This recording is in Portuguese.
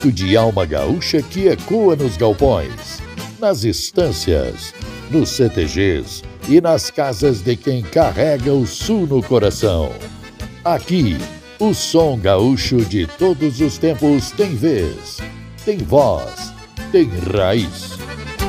de alma gaúcha que ecoa nos galpões, nas estâncias, nos CTGs e nas casas de quem carrega o sul no coração. Aqui, o som gaúcho de todos os tempos tem vez, tem voz, tem raiz.